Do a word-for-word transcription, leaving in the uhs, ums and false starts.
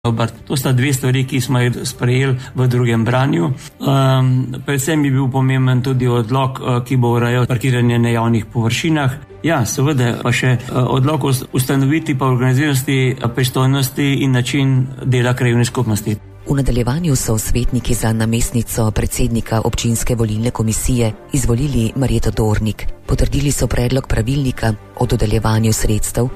obrt. To sta dve stvari, ki smo jih sprejeli v drugem branju. Um, predvsem je bil pomemben tudi odlok, ki bo urejal parkiranje na javnih površinah. Ja, seveda pa še odlok o ustanoviti pa organiziranosti, pristojnosti in način dela krajevne skupnosti. V nadaljevanju so svetniki za namestnico predsednika občinske volilne komisije izvolili Marjeto Dornik. Potrdili so predlog pravilnika o dodeljevanju sredstev